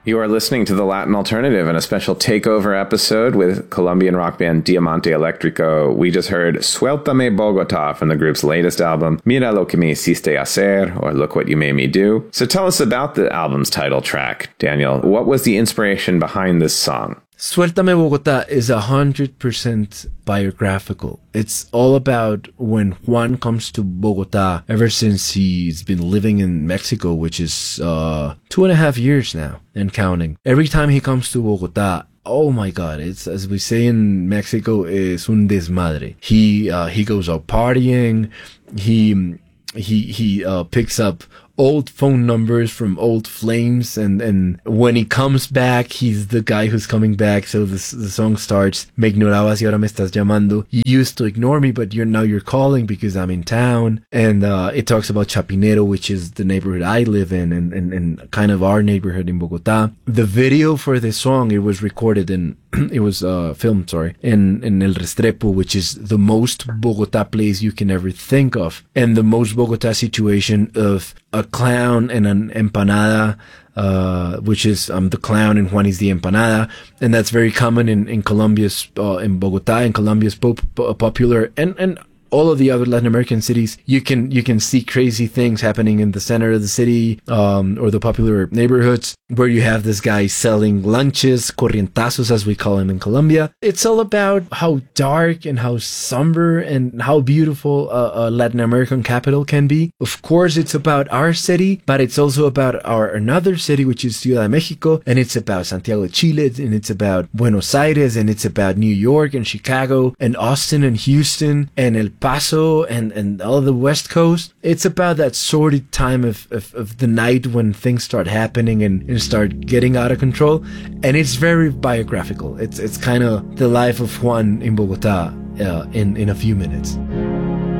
You are listening to The Latin Alternative in a special takeover episode with Colombian rock band Diamante Electrico. We just heard Suéltame Bogotá from the group's latest album, Mira lo que me hiciste hacer, or Look What You Made Me Do. So tell us about the album's title track, Daniel. What was the inspiration behind this song? Suéltame Bogotá is 100% biographical. It's all about when Juan comes to Bogotá, ever since he's been living in Mexico, which is 2.5 years now and counting. Every time he comes to Bogotá, oh my God, it's, as we say in Mexico, es un desmadre. He goes out partying, he picks up old phone numbers from old flames, and when he comes back, he's the guy who's coming back. So the song starts, me ignorabas y ahora me estás llamando. You used to ignore me, but you're calling because I'm in town. And it talks about Chapinero, which is the neighborhood I live in, and kind of our neighborhood in Bogotá. The video for this song, it was recorded filmed in El Restrepo, which is the most Bogotá place you can ever think of, and the most Bogotá situation of a clown and an empanada, which is the clown and Juan is the empanada, and that's very common in Colombia's in Bogotá, and Colombia's popular and all of the other Latin American cities. You can see crazy things happening in the center of the city, or the popular neighborhoods, where you have this guy selling lunches, corrientazos as we call them in Colombia. It's all about how dark and how somber and how beautiful a Latin American capital can be. Of course, it's about our city, but it's also about another city, which is Ciudad de Mexico, and it's about Santiago de Chile, and it's about Buenos Aires, and it's about New York and Chicago and Austin and Houston and El Paso and all the West Coast. It's about that sordid time of the night when things start happening and start getting out of control. And it's very biographical. It's kind of the life of Juan in Bogotá in a few minutes.